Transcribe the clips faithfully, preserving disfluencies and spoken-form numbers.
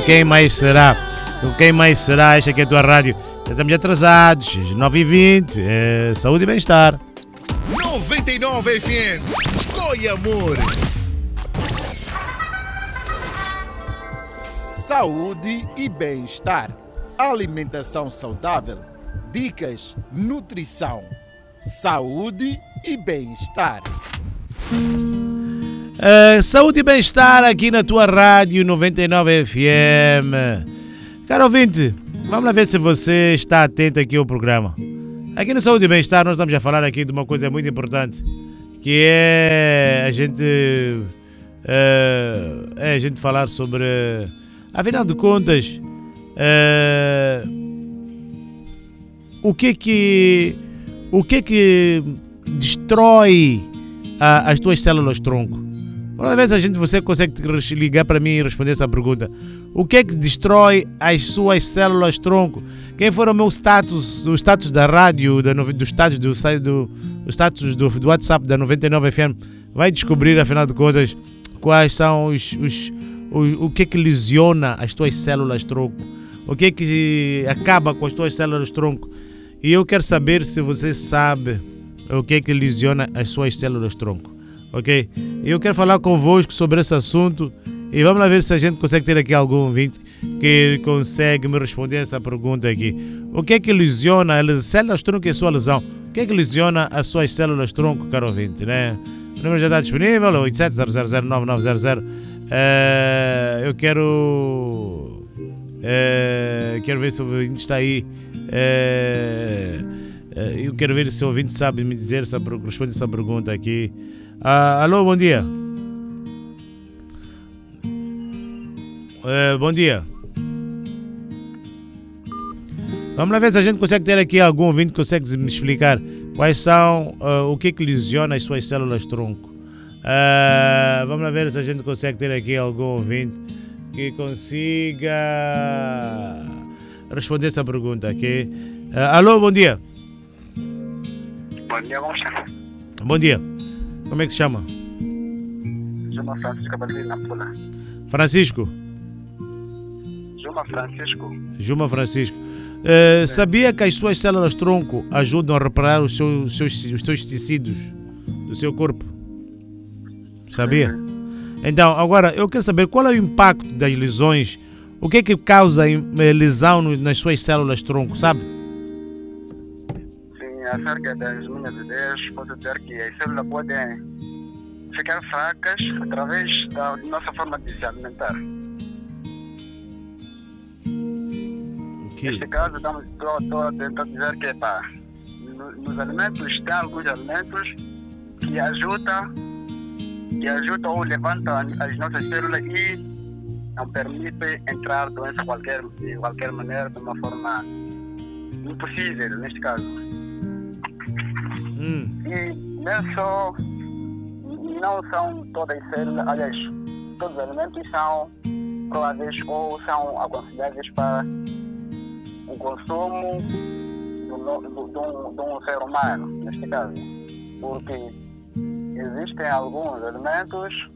quem mais será? Com quem mais será? Esta aqui é a tua rádio. Já estamos atrasados, nove e vinte. É, saúde e bem-estar. noventa e nove F M. Escolha amor. Saúde e bem-estar. Alimentação saudável. Dicas, nutrição. Saúde e bem-estar. Uh, saúde e bem-estar aqui na tua rádio noventa e nove F M. Caro ouvinte, vamos lá ver se você está atento aqui ao programa. Aqui no Saúde e Bem-Estar nós estamos a falar aqui de uma coisa muito importante, que é a gente, uh, é a gente falar sobre, uh, afinal de contas, uh, o que que, o que que destrói uh, as tuas células-tronco. Uma vez a gente, você consegue ligar para mim e responder essa pergunta. O que é que destrói as suas células-tronco? Quem for o meu status, o status da rádio, da, do status, do, do, do, status do, do WhatsApp da noventa e nove F M, vai descobrir, afinal de contas, quais são os, os, o, o que é que lesiona as tuas células-tronco. O que é que acaba com as tuas células-tronco. E eu quero saber se você sabe o que é que lesiona as suas células-tronco. Ok? Eu quero falar convosco sobre esse assunto e vamos lá ver se a gente consegue ter aqui algum ouvinte que consegue me responder essa pergunta aqui. O que é que lesiona as células-tronco e a sua lesão? O que é que lesiona as suas células-tronco, caro ouvinte, né? O número já está disponível, oito sete zero zero zero nove nove zero zero. Uh, eu quero... Uh, quero ver se o ouvinte está aí. Uh, uh, eu quero ver se o ouvinte sabe me dizer, sabe responder essa pergunta aqui. Uh, alô, bom dia. Uh, bom dia. Vamos lá ver se a gente consegue ter aqui algum ouvinte que consegue me explicar quais são, uh, o que que lesiona as suas células-tronco. Uh, vamos lá ver se a gente consegue ter aqui algum ouvinte que consiga responder essa pergunta aqui. Uh, alô, bom dia. Bom dia, como está? Bom dia. Como é que se chama? Juma Francisco Balbino Nampula. Francisco? Juma Francisco. Juma Francisco. Uh, sabia que as suas células-tronco ajudam a reparar os seus, os, seus, os seus tecidos do seu corpo? Sabia? Então, agora, eu quero saber qual é o impacto das lesões. O que é que causa lesão nas suas células-tronco, sabe? Acerca das minhas ideias, posso dizer que as células podem ficar fracas através da nossa forma de se alimentar. Okay. Neste caso, estou a tentar dizer que pá, no, nos alimentos, tem alguns alimentos que ajudam, que ajudam ou levantam as nossas células e não permitem entrar doença qualquer, de qualquer maneira, de uma forma impossível, neste caso. Hum. E não só, não são todas as células, aliás, todos os alimentos são prováveis ou são aconselháveis para o consumo do, do, do, de um ser humano, neste caso, porque existem alguns alimentos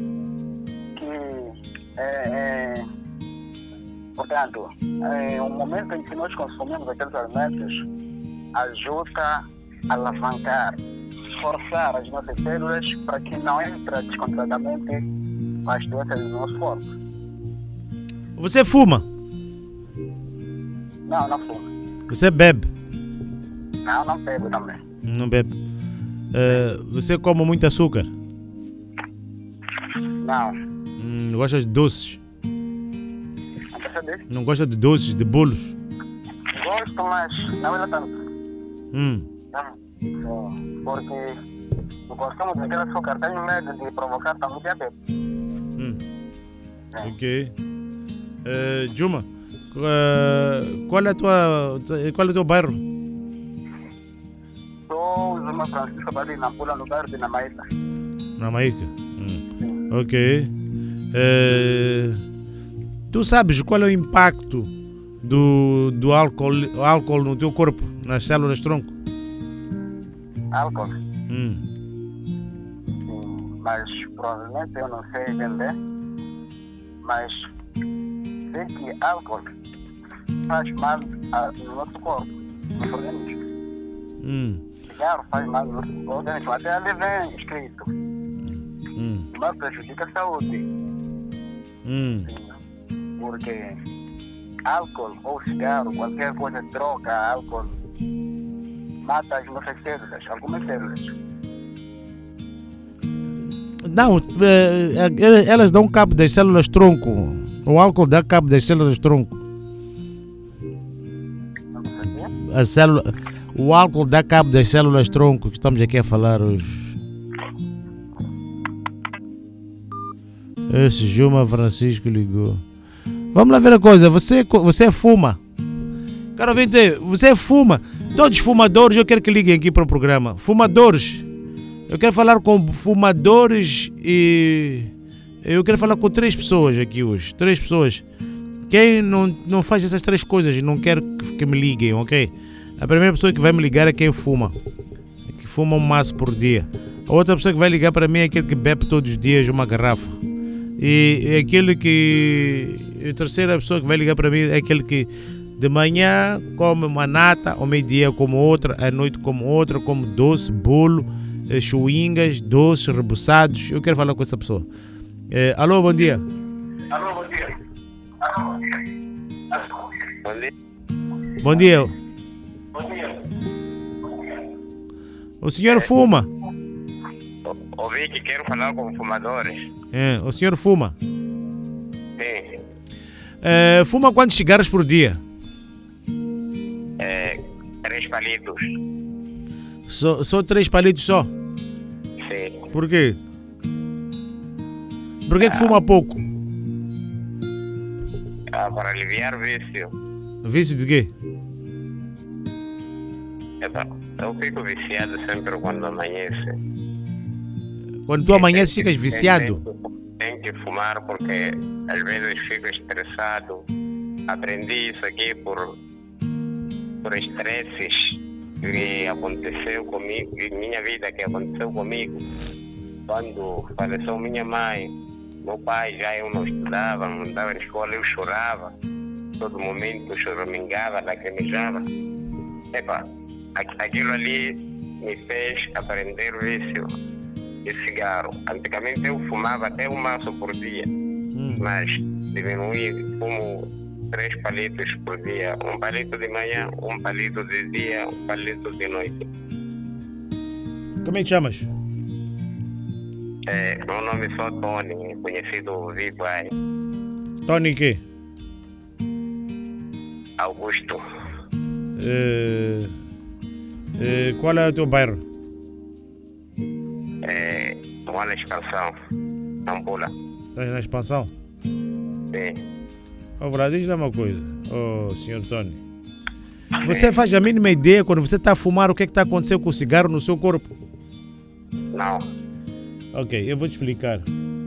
que, é, é, portanto, é, o momento em que nós consumimos aqueles alimentos ajuda a alavancar, forçar as nossas células para que não entrem descontroladamente as doenças do nosso corpo. Você fuma? Não, não fumo. Você bebe? Não, não bebo também. Não bebe. Uh, você come muito açúcar? Não. Hum, não gosta de doces? Não percebi? Não gosta de doces, de bolos? Gosto, mas não é tanto. Hum. Sim, porque o consumo daquele açúcar tenho medo de provocar também diabetes. Hum. Ok. Uh, Juma, uh, qual é a tua, qual é o teu bairro? Sou Juma Francisco Balbino Nampula, no bairro de Namaíca. Namaíca? Hum. Ok. Uh, tu sabes qual é o impacto do, do álcool, álcool no teu corpo, nas células-tronco? Álcool? Hum. Sim, mas provavelmente eu não sei entender. Mas sei que álcool faz mal a, no nosso corpo, no nosso organismo. Hum. Cigarro faz mal no nosso organismo. Até ali vem escrito. Hum. Mas prejudica a saúde. Hum. Porque álcool ou cigarro, qualquer coisa, droga, álcool, mata as nossas células, algumas células. Não, eh, elas dão cabo das células tronco. O álcool dá cabo das células tronco. Não sei. A célula, o álcool dá cabo das células tronco que estamos aqui a falar hoje. Esse Juma Francisco ligou. Vamos lá ver a coisa. Você, você fuma. Cara ouvinte, você fuma. Todos fumadores, eu quero que liguem aqui para o programa. Fumadores. Eu quero falar com fumadores e... Eu quero falar com três pessoas aqui hoje. Três pessoas. Quem não, não faz essas três coisas não quero que, que me liguem, ok? A primeira pessoa que vai me ligar é quem fuma. Que fuma um maço por dia. A outra pessoa que vai ligar para mim é aquele que bebe todos os dias uma garrafa. E aquele que... A terceira pessoa que vai ligar para mim é aquele que de manhã come uma nata, ao meio-dia como outra, à noite como outra, como doce, bolo, chuingas, doces, rebuçados. Eu quero falar com essa pessoa. É, alô, bom dia. Alô, bom dia. Alô, bom dia. Bom dia. Bom dia. Bom dia. O senhor fuma? Ouvi que quero falar com fumadores. É, o senhor fuma? Sim. É, fuma quantos cigarros por dia? É, três palitos. Só, só três palitos só? Sim. Por quê? Por que, que fuma pouco? Ah, para aliviar o vício. Vício de quê? Eu fico viciado sempre quando amanhece. Quando tu amanheces ficas viciado? Tenho que fumar porque às vezes fico estressado. Aprendi isso aqui por, por estresses que aconteceu comigo, em minha vida, que aconteceu comigo. Quando faleceu minha mãe, meu pai já eu não estudava, não estava na escola, eu chorava. Todo momento choramingava, lacrimejava. Epa, aquilo ali me fez aprender o vício de cigarro. Antigamente eu fumava até um maço por dia, hum. mas diminuí, fumo três palitos por dia. Um palito de manhã, um palito de dia, um palito de noite. Como é que chamas? É, meu nome é só Tony, conhecido vivo aí. Tony quê? Augusto. É, é, qual é o teu bairro? É, uma na expansão, Nampula. Estás na expansão? Sim. Ó, oh, diz-me uma coisa, oh, senhor Tony. Você faz a mínima ideia quando você está a fumar o que é que está acontecendo com o cigarro no seu corpo? Não. Ok, eu vou te explicar.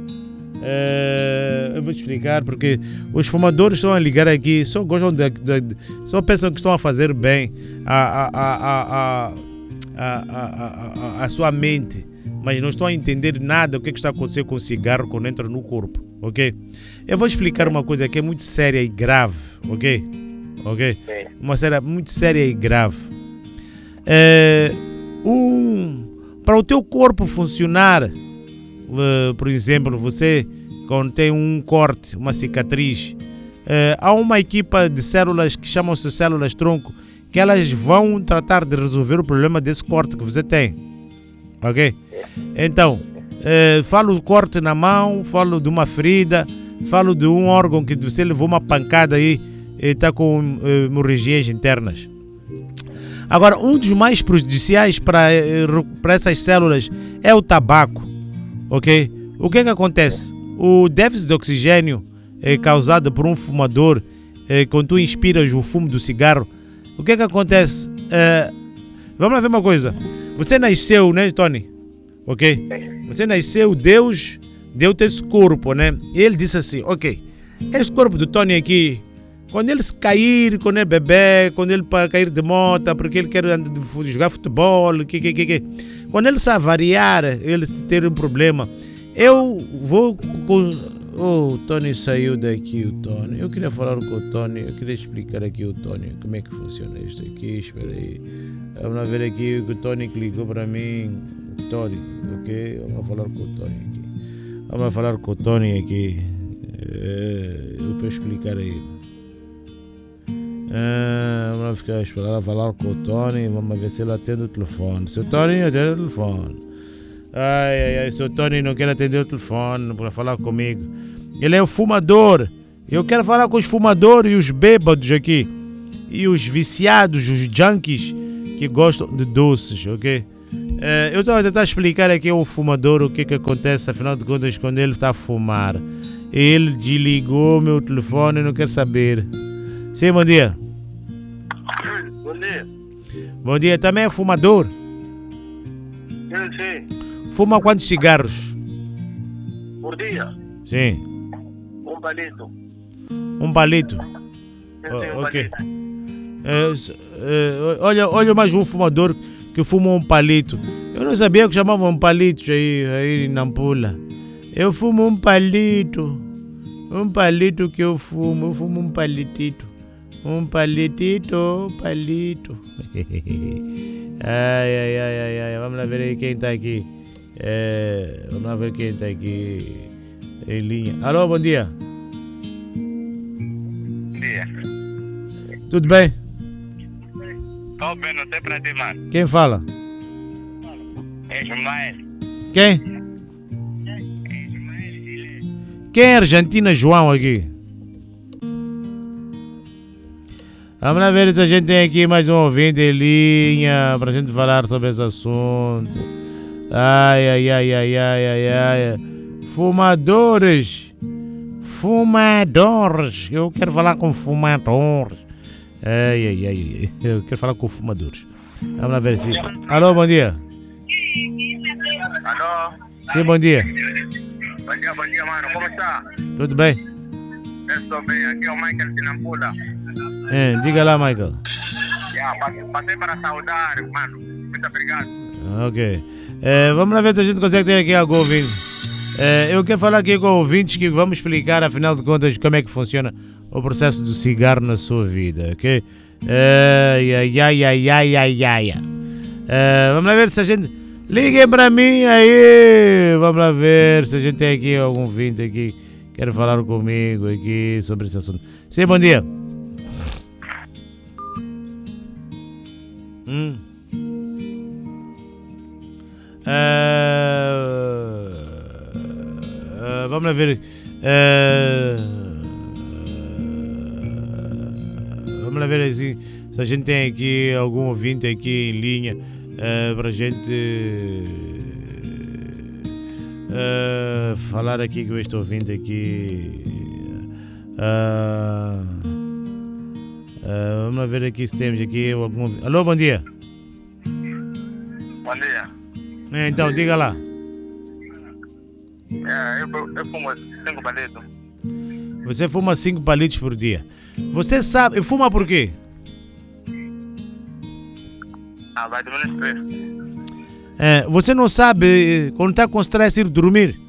Uh, eu vou te explicar porque os fumadores estão a ligar aqui, só gostam de, de, de só pensam que estão a fazer bem a, a, a, a, a, a, a, a sua mente, mas não estão a entender nada do que, é que está acontecendo com o cigarro quando entra no corpo, ok? Eu vou explicar uma coisa que é muito séria e grave, ok? Ok? Uma séria, muito séria e grave. Uh, um, para o teu corpo funcionar, Uh, por exemplo, você quando tem um corte, uma cicatriz, uh, há uma equipa de células que chamam-se células tronco, que elas vão tratar de resolver o problema desse corte que você tem, ok? Então, uh, falo do corte na mão, falo de uma ferida, falo de um órgão que você levou uma pancada aí e está com uh, hemorragias internas. Agora, um dos mais prejudiciais para, uh, para essas células é o tabaco. Ok? O que é que acontece? O déficit de oxigênio é causado por um fumador, é, quando tu inspiras o fumo do cigarro, o que é que acontece? É, vamos lá ver uma coisa. Você nasceu, né, Tony? Ok? Você nasceu, Deus deu-te esse corpo, né? E ele disse assim, ok, esse corpo do Tony aqui, quando ele se cair, quando ele beber, quando ele para cair de moto, porque ele quer jogar futebol, que, que, que, que. Quando ele se avariar, ele ter um problema, eu vou Oh, o Tony saiu daqui, o Tony. Eu queria falar com o Tony, eu queria explicar aqui o Tony como é que funciona isto aqui. Espera aí. Vamos ver aqui o Tony que ligou para mim. Tony, ok? Vamos falar com o Tony aqui. Vamos falar com o Tony aqui. Eu vou explicar aí. Ah, vamos ficar esperando a falar com o Tony. Vamos ver se ele atende o telefone. Se o Tony atende o telefone. Ai, ai, ai, se o Tony não quer atender o telefone para falar comigo. Ele é o fumador. Eu quero falar com os fumadores e os bêbados aqui. E os viciados, os junkies que gostam de doces, ok? Uh, eu estava a tentar explicar aqui ao fumador o que que acontece, afinal de contas, quando ele está a fumar. Ele desligou meu telefone e não quer saber. Sim, bom dia. Bom dia. Bom dia, também é fumador? Sim, sim. Fuma quantos cigarros? Por dia? Sim. Um palito. Um palito? Sim, sim, um Oh, ok. palito. É, s- é, olha, olha mais um fumador que fuma um palito. Eu não sabia que chamavam palitos aí, aí na Nampula. Eu fumo um palito. Um palito que eu fumo. Eu fumo um palitito. Um palitito, palito. Ai, ai, ai, ai, ai. Vamos lá ver aí quem tá aqui. É, vamos lá ver quem tá aqui em linha. Alô, bom dia. Bom dia. Tudo bem? Tô bem, não sei pra ti, mano. Quem fala? É Ismael. Quem? Quem é Argentina João aqui? Vamos lá ver se a gente tem aqui mais um ouvinte em linha pra gente falar sobre esse assunto. Ai, ai, ai, ai, ai, ai, ai. Fumadores. Fumadores. Eu quero falar com fumadores. Ai, ai, ai, ai. Eu quero falar com fumadores. Vamos lá ver se... Alô, bom dia. Alô? Sim, bom dia. Bom dia, bom dia, mano. Como está? Tudo bem? Eu estou bem. Aqui é o Michael de Nampula. É, diga lá, Michael. Yeah, passei, passei para saudar, mano. Muito obrigado. Ok. É, vamos lá ver se a gente consegue ter aqui algum ouvinte. É, eu quero falar aqui com ouvintes que vamos explicar, afinal de contas, como é que funciona o processo do cigarro na sua vida, ok? É, ai, ai, ai, ai, ai, ai. É, vamos lá ver se a gente... Liguem para mim aí! Vamos lá ver se a gente tem aqui algum ouvinte aqui que quer falar comigo aqui sobre esse assunto. Sim, bom dia. Hum. Uh, uh, vamos lá ver. Uh, vamos lá ver assim, se a gente tem aqui algum ouvinte aqui em linha uh, para a gente uh, falar aqui com este ouvinte aqui. Uh, uh, vamos lá ver aqui se temos aqui algum. Alô, bom dia. Bom dia. Então, diga lá. É, eu, eu fumo cinco palitos. Você fuma cinco palitos por dia. Você sabe... Fuma por quê? Ah, vai diminuir o estresse. É, você não sabe quando está com stress ir dormir?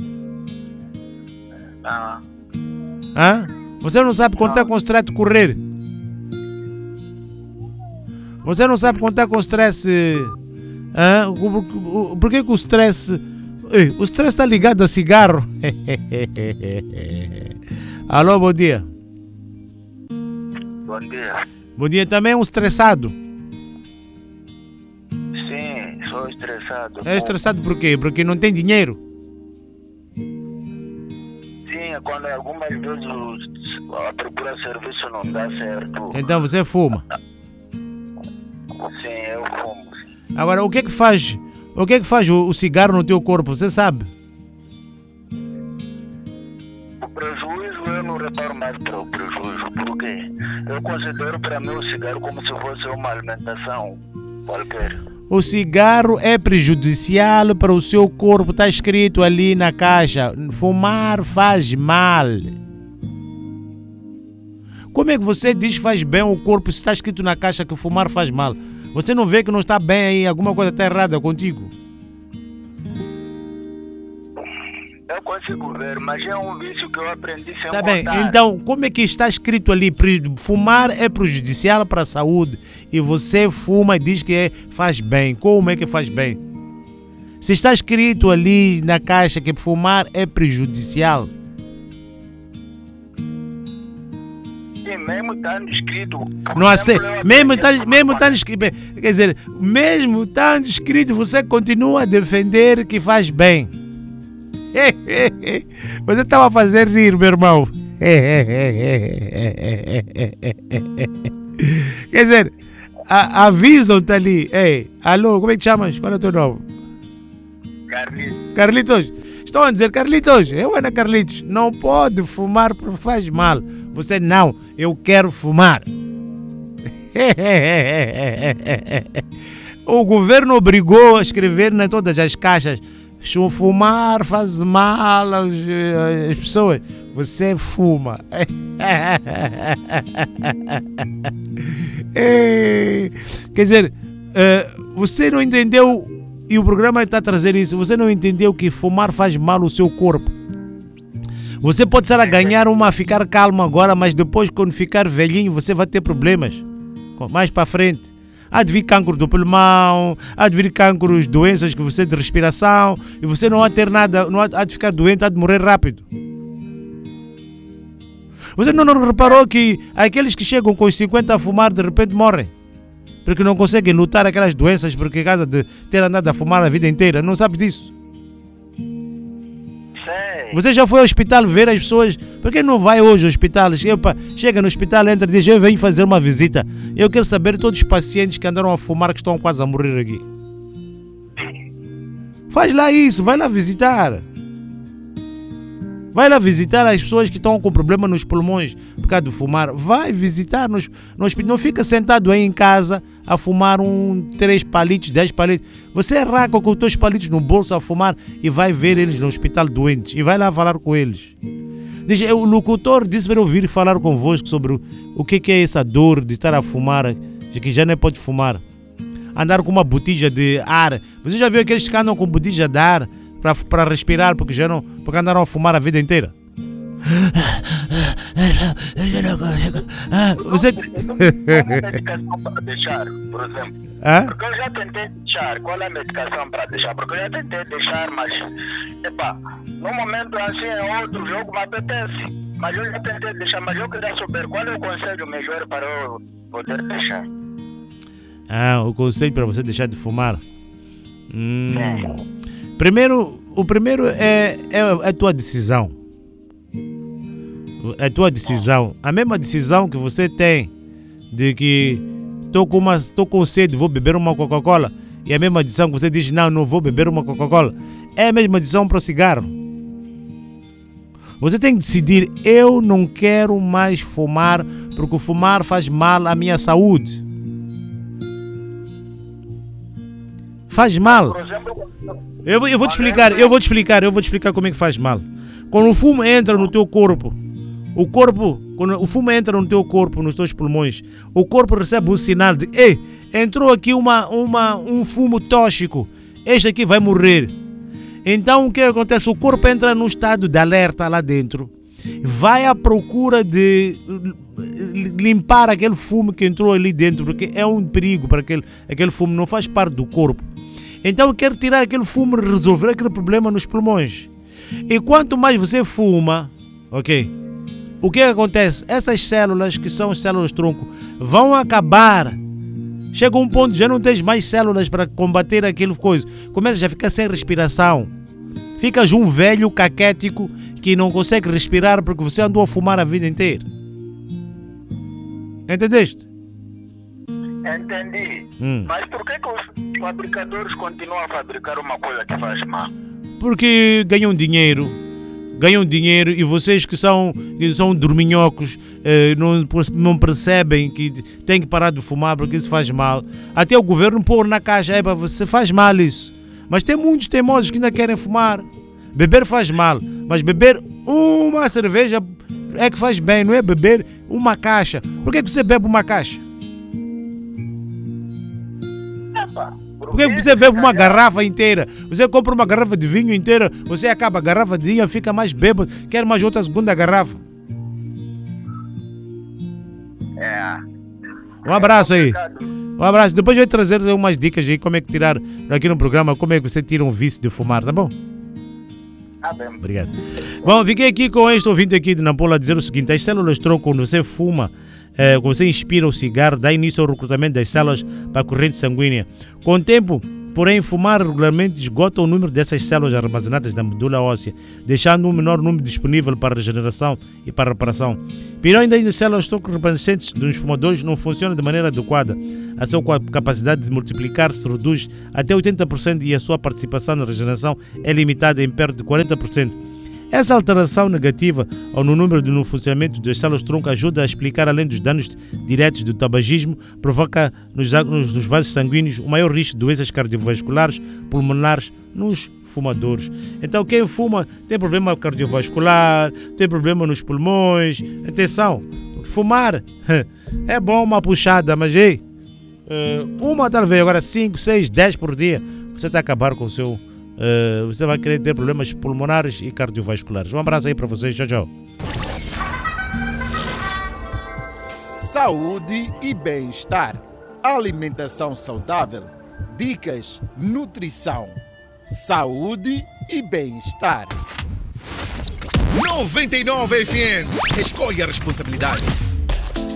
Ah, Hã? Você não sabe quando está com stress correr? Você não sabe quando está com stress... Hã? Por, por, por que que o stress... Ei, o stress está ligado a cigarro? Alô, bom dia. bom dia. Bom dia, também é um estressado. Sim, sou estressado. É estressado por quê? Porque não tem dinheiro? Sim, é quando algumas vezes a procura de serviço não dá certo. Então você fuma. Sim, eu fumo. Agora, o que é que faz... O que é que faz o, o cigarro no teu corpo? Você sabe? O prejuízo eu não reparo mais para o prejuízo, porque eu considero para mim o cigarro como se fosse uma alimentação qualquer. O cigarro é prejudicial para o seu corpo. Está escrito ali na caixa. Fumar faz mal. Como é que você diz que faz bem ao corpo se está escrito na caixa que fumar faz mal? Você não vê que não está bem aí? Alguma coisa está errada contigo? Eu consigo ver, mas é um vício que eu aprendi sem Tá bem, contar. então como é que está escrito ali? Pre- Fumar é prejudicial para a saúde e você fuma e diz que é, faz bem. Como é que faz bem? Se está escrito ali na caixa que fumar é prejudicial. Sim, mesmo estando escrito. por Não aceito. exemplo, eu Mesmo aprendi a estando mesmo fumar estando escrito, quer dizer, mesmo estando escrito, você continua a defender que faz bem. Você estava a fazer rir, meu irmão. Quer dizer, a- avisam-te ali. Ei, alô, como é que te chamas? Qual é o teu nome? Carlinhos. Carlitos. Estão a dizer, Carlitos, eu, Ana Carlitos, não pode fumar porque faz mal. Você, não, eu quero fumar. O governo obrigou a escrever em todas as caixas: fumar faz mal às, às pessoas. Você fuma. Quer dizer, uh, você não entendeu, e o programa está a trazer isso, você não entendeu que fumar faz mal ao seu corpo. Você pode estar a ganhar uma, a ficar calmo agora, mas depois, quando ficar velhinho, você vai ter problemas. Mais para frente. Há de vir cancro do pulmão, há de vir cancros, doenças que você de respiração, e você não há de ter nada, não há, há de ficar doente, há de morrer rápido. Você não, não reparou que aqueles que chegam com os cinquenta a fumar de repente morrem? Porque não conseguem lutar aquelas doenças por causa de ter andado a fumar a vida inteira. Não sabes disso? Sei. Você já foi ao hospital ver as pessoas? Por que não vai hoje ao hospital? Chega, chega no hospital, entra e diz: eu venho fazer uma visita. Eu quero saber todos os pacientes que andaram a fumar que estão quase a morrer aqui. Faz lá isso, vai lá visitar. Vai lá visitar as pessoas que estão com problema nos pulmões por causa de fumar. Vai visitar nos, no hospital. Não fica sentado aí em casa a fumar um três palitos, dez palitos. Você arranca com os teus palitos no bolso a fumar e vai ver eles no hospital doentes. E vai lá falar com eles. Diz, o locutor disse para eu vir falar convosco sobre o, o que, que é essa dor de estar a fumar, de que já nem pode fumar. Andar com uma botija de ar. Você já viu aqueles que andam com botija de ar para respirar porque já não, porque andaram a fumar a vida inteira? Você... Qual é a medicação para deixar, por exemplo? Hã? Porque eu já tentei deixar. Qual é a medicação para deixar? Porque eu já tentei deixar, mas epa, no momento assim é outro jogo, me apetece. Mas eu já tentei deixar, mas eu queria saber qual é o conselho melhor para eu poder deixar. Ah, o conselho para você deixar de fumar. Hum. É. Primeiro, o primeiro é, é a tua decisão. É a tua decisão. A mesma decisão que você tem de que estou com, uma, estou com sede, vou beber uma Coca-Cola. E a mesma decisão que você diz: não, não vou beber uma Coca-Cola. É a mesma decisão para o cigarro. Você tem que decidir: eu não quero mais fumar porque o fumar faz mal à minha saúde. Faz mal. Por exemplo, Eu, vou- eu vou te explicar, eu vou te explicar, eu vou te explicar como é que faz mal. Quando o fumo entra no teu corpo, o corpo, quando o fumo entra no teu corpo, nos teus pulmões, o corpo recebe um sinal de: ei, entrou aqui uma, uma, um fumo tóxico, este aqui vai morrer. Então o que acontece? O corpo entra num estado de alerta lá dentro, vai à procura de limpar aquele fumo que entrou ali dentro, porque é um perigo para aquele, aquele fumo, não faz parte do corpo. Então quer tirar aquele fumo e resolver aquele problema nos pulmões. E quanto mais você fuma, ok? O que acontece? Essas células, que são as células tronco, vão acabar. Chega um ponto que já não tens mais células para combater aquele coisa. Começa a ficar sem respiração. Ficas um velho caquético que não consegue respirar porque você andou a fumar a vida inteira. Entendeste? entendi. Hum. Mas por que, que os fabricadores continuam a fabricar uma coisa que faz mal? Porque ganham dinheiro. Ganham dinheiro e vocês que são, que são dorminhocos eh, não, não percebem que têm que parar de fumar porque isso faz mal. Até o governo pôr na caixa: é, você faz mal isso. Mas tem muitos teimosos que ainda querem fumar. Beber faz mal, mas beber uma cerveja é que faz bem, não é beber uma caixa. Por que você bebe uma caixa? Epa, por Porque você bebe uma garrafa inteira, você compra uma garrafa de vinho inteira, você acaba a garrafa de vinho, fica mais bêbado, quer mais outra segunda garrafa. É. Um abraço aí. Um abraço. Depois eu vou trazer umas dicas aí como é que tirar aqui no programa, como é que você tira um vício de fumar, tá bom? Tá bem. Obrigado. Bom, fiquei aqui com este ouvinte aqui de Nampula a dizer o seguinte: as células tronco, quando você fuma, eh, quando você inspira o cigarro, dá início ao recrutamento das células para a corrente sanguínea. Com o tempo, porém, fumar regularmente esgota o número dessas células armazenadas na medula óssea, deixando um menor número disponível para regeneração e para reparação. Pior ainda, as células tronco remanescentes dos fumadores não funcionam de maneira adequada. A sua capacidade de multiplicar se reduz até oitenta por cento e a sua participação na regeneração é limitada em perto de quarenta por cento. Essa alteração negativa ou no número de no funcionamento das células tronco ajuda a explicar, além dos danos diretos do tabagismo, provoca nos, nos, nos vasos sanguíneos o maior risco de doenças cardiovasculares pulmonares nos fumadores. Então quem fuma tem problema cardiovascular, tem problema nos pulmões. Atenção, fumar é bom uma puxada, mas ei, uma talvez, agora cinco, seis, dez por dia, você está a acabar com o seu... Uh, você vai querer ter problemas pulmonares e cardiovasculares. Um abraço aí para vocês, tchau, tchau. Saúde e bem-estar. Alimentação saudável. Dicas, nutrição. Saúde e bem-estar. noventa e nove F M. Escolha a responsabilidade.